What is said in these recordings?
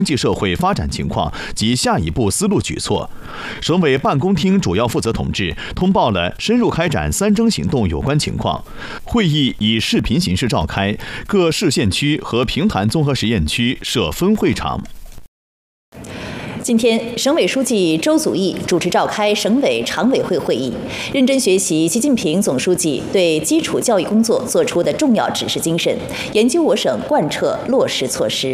经济社会发展情况及下一步思路举措。省委办公厅主要负责同志通报了深入开展3征行动有关情况。会议以视频形式召开，各市县区和平潭综合实验区设分会场。 今天，省委书记周祖义主持召开省委常委会会议，认真学习习近平总书记对基础教育工作作出的重要指示精神，研究我省贯彻落实措施。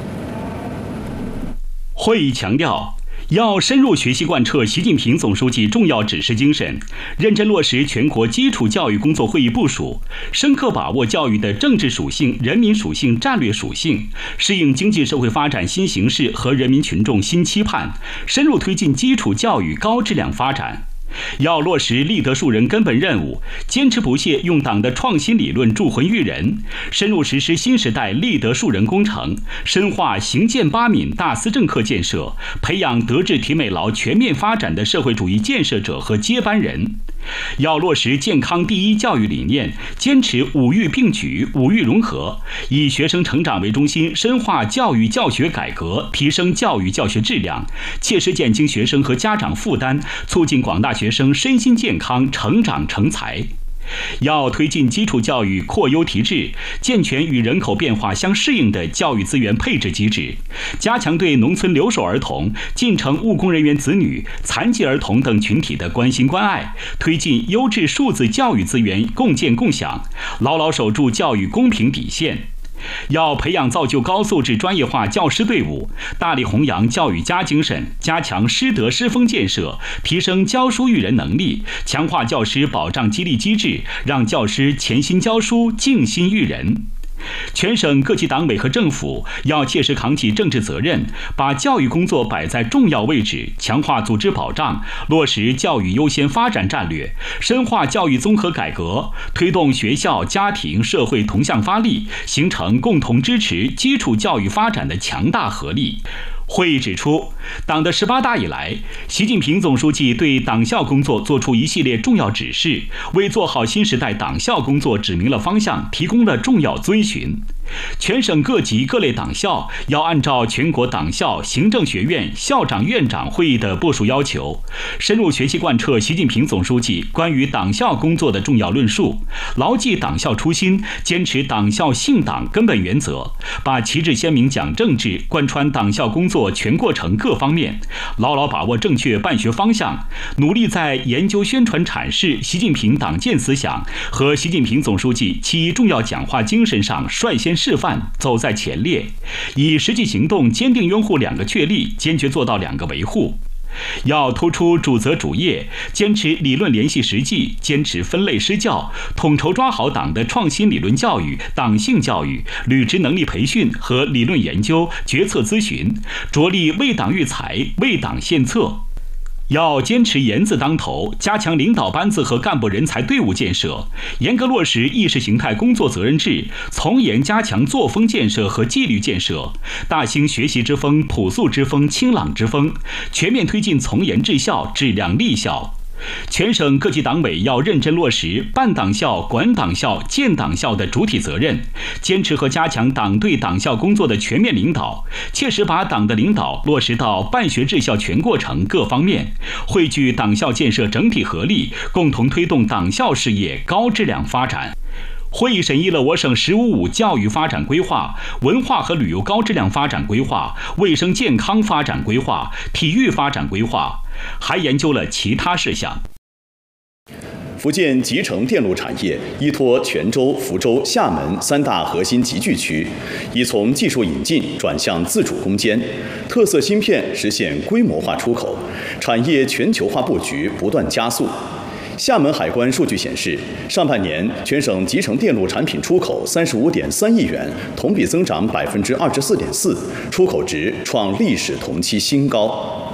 会议强调，要深入学习贯彻习近平总书记重要指示精神，认真落实全国基础教育工作会议部署，深刻把握教育的政治属性、人民属性、战略属性，适应经济社会发展新形势和人民群众新期盼，深入推进基础教育高质量发展。要落实立德树人根本任务，坚持不懈用党的创新理论铸魂育人，深入实施新时代立德树人工程，深化行健八敏大思政课建设，培养德智体美劳全面发展的社会主义建设者和接班人。要落实健康第一教育理念，坚持五育并举、五育融合，以学生成长为中心，深化教育教学改革，提升教育教学质量，切实减轻学生和家长负担，促进广大学生身心健康、成长成才。要推进基础教育扩优提质，健全与人口变化相适应的教育资源配置机制，加强对农村留守儿童、进城务工人员子女、残疾儿童等群体的关心关爱，推进优质数字教育资源共建共享，牢牢守住教育公平底线。要培养造就高素质专业化教师队伍，大力弘扬教育家精神，加强师德师风建设，提升教书育人能力，强化教师保障激励机制，让教师潜心教书、静心育人。全省各级党委和政府要切实扛起政治责任，把教育工作摆在重要位置，强化组织保障，落实教育优先发展战略，深化教育综合改革，推动学校、家庭、社会同向发力，形成共同支持基础教育发展的强大合力。会议指出，党的18大以来，习近平总书记对党校工作作出一系列重要指示，为做好新时代党校工作指明了方向，提供了重要遵循。全省各级各类党校要按照全国党校行政学院校长院长会议的部署要求，深入学习贯彻习近平总书记关于党校工作的重要论述，牢记党校初心，坚持党校信党根本原则，把旗帜鲜明讲政治贯穿党校工作全过程各方面，牢牢把握正确办学方向，努力在研究宣传阐释习近平党建思想和习近平总书记7重要讲话精神上率先示范，走在前列，以实际行动坚定拥护2个确立，坚决做到2个维护。要突出主责主业，坚持理论联系实际，坚持分类施教，统筹抓好党的创新理论教育、党性教育、履职能力培训和理论研究、决策咨询，着力为党育才、为党献策。要坚持严字当头，加强领导班子和干部人才队伍建设，严格落实意识形态工作责任制，从严加强作风建设和纪律建设，大兴学习之风、朴素之风、清朗之风，全面推进从严治校、质量立校。全省各级党委要认真落实办党校、管党校、建党校的主体责任，坚持和加强党对党校工作的全面领导，切实把党的领导落实到办学治校全过程各方面，汇聚党校建设整体合力，共同推动党校事业高质量发展。会议审议了我省“十五五”教育发展规划、文化和旅游高质量发展规划、卫生健康发展规划、体育发展规划，还研究了其他事项。 福建集成电路产业依托泉州、福州、厦门3大核心集聚区，已从技术引进转向自主攻坚，特色芯片实现规模化出口，产业全球化布局不断加速。厦门海关数据显示，上半年全省集成电路产品出口35.3亿元，同比增长24.4%，出口值创历史同期新高。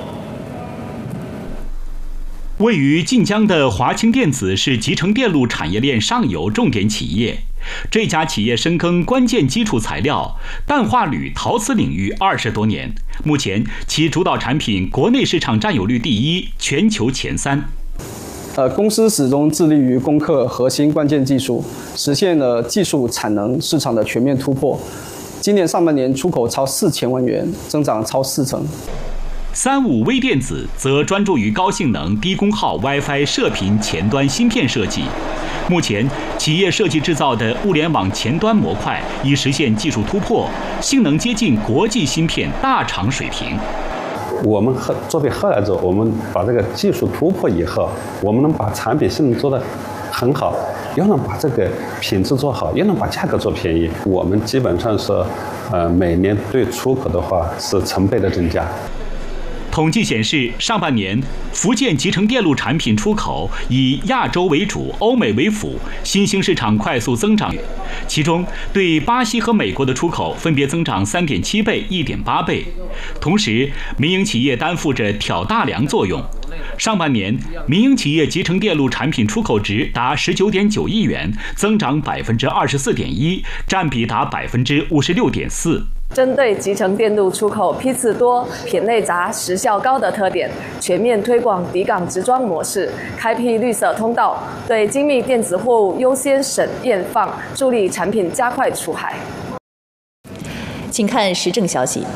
位于晋江的华清电子是集成电路产业链上游重点企业。这家企业深耕关键基础材料、氮化铝、陶瓷领域20多年，目前其主导产品国内市场占有率第1，全球前3。 公司始终致力于攻克核心关键技术，实现了技术产能市场的全面突破。 今年上半年出口超4000万元，增长超40%。 35微电子则专注于高性能、低功耗 WiFi 射频前端芯片设计。目前，企业设计制造的物联网前端模块已实现技术突破，性能接近国际芯片大厂水平。 我们作为荷兰者，我们把这个技术突破以后，我们能把产品性能做得很好，又能把这个品质做好，又能把价格做便宜。我们基本上是，每年对出口的话是成倍的增加。 统计显示，上半年福建集成电路产品出口以亚洲为主、欧美为辅，新兴市场快速增长。其中，对巴西和美国的出口分别增长3.7倍、1.8倍。同时，民营企业担负着挑大梁作用。上半年，民营企业集成电路产品出口值达19.9亿元，增长24.1%，占比达56.4%。 针对集成电路出口批次多、品类杂、时效高的特点，全面推广抵港直装模式，开辟绿色通道，对精密电子货物优先审验放，助力产品加快出海。 请看时政消息。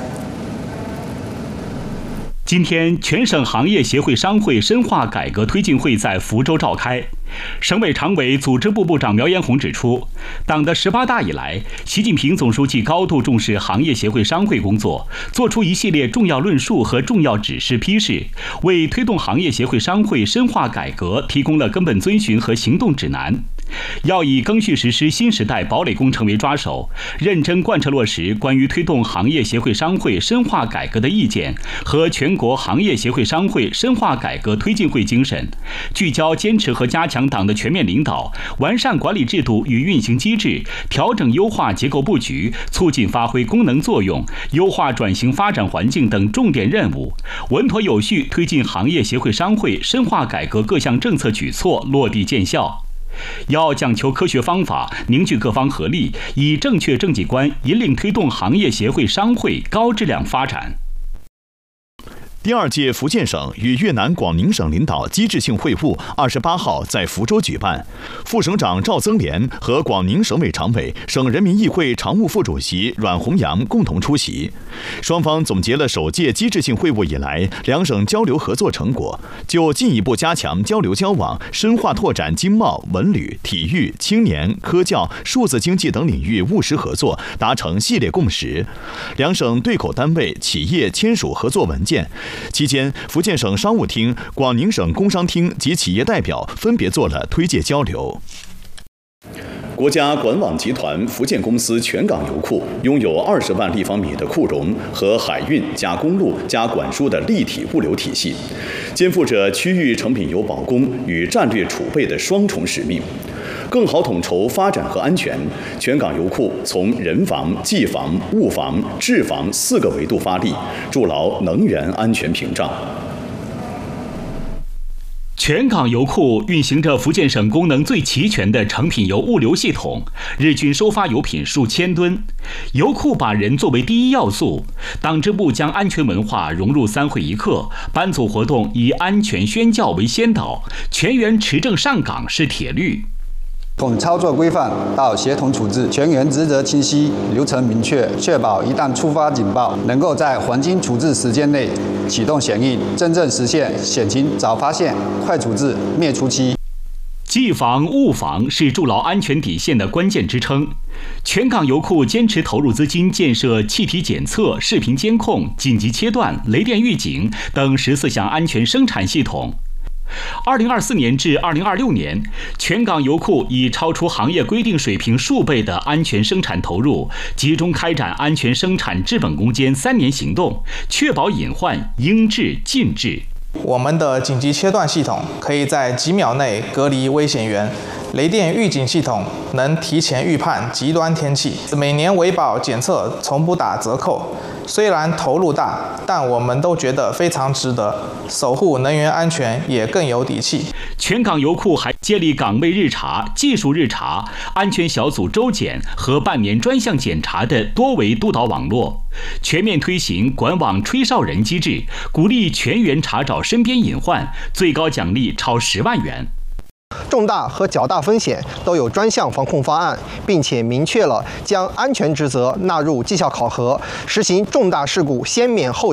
今天，全省行业协会商会深化改革推进会在福州召开。省委常委、组织部部长苗延红指出，党的18大以来，习近平总书记高度重视行业协会商会工作，作出一系列重要论述和重要指示批示，为推动行业协会商会深化改革提供了根本遵循和行动指南。要以赓续实施新时代堡垒工程为抓手，认真贯彻落实关于推动行业协会商会深化改革的意见和全国行业协会商会深化改革推进会精神，聚焦坚持和加强党的全面领导，完善管理制度与运行机制，调整优化结构布局，促进发挥功能作用，优化转型发展环境等重点任务，稳妥有序推进行业协会商会深化改革各项政策举措落地见效。要讲求科学方法，凝聚各方合力，以正确政绩观引领推动行业协会商会高质量发展。 第2届福建省与越南广宁省领导机制性会晤28号在福州举办，副省长赵增廉和广宁省委常委、省人民议会常务副主席阮弘洋共同出席。双方总结了首届机制性会晤以来两省交流合作成果，就进一步加强交流交往、深化拓展经贸、文旅、体育、青年、科教、数字经济等领域务实合作达成系列共识。两省对口单位、企业签署合作文件。期间，福建省商务厅、广宁省工商厅及企业代表分别做了推介交流。国家管网集团福建公司全港油库拥有20万立方米的库容和海运加公路加管输的立体物流体系，肩负着区域成品油保供与战略储备的双重使命。更好统筹发展和安全，全港油库从人防、技防、物防、治防4个维度发力，筑牢能源安全屏障。 全港油库运行着福建省功能最齐全的成品油物流系统，日均收发油品数千吨。油库把人作为第一要素，党支部将安全文化融入3会1课，班组活动以安全宣教为先导，全员持证上岗是铁律。 从操作规范到协同处置，全员职责清晰，流程明确，确保一旦触发警报，能够在黄金处置时间内启动响应，真正实现险情早发现、快处置、灭初期。 技防、物防是筑牢安全底线的关键支撑。全港油库坚持投入资金建设气体检测、视频监控、紧急切断、雷电预警等14项安全生产系统。2024年至2026年，全港油库以超出行业规定水平数倍的安全生产投入，集中开展安全生产治本攻坚3年行动，确保隐患应治尽治。 我们的紧急切断系统可以在几秒内隔离危险源，雷电预警系统能提前预判极端天气，每年维保检测从不打折扣。虽然投入大，但我们都觉得非常值得，守护能源安全也更有底气。 全港油库还建立岗位日查、技术日查、安全小组周检和半年专项检查的多维督导网络，全面推行管网吹哨人机制，鼓励全员查找身边隐患，最高奖励超10万元。 重大和较大风险都有专项防控方案，并且明确了将安全职责纳入绩效考核，实行重大事故先免后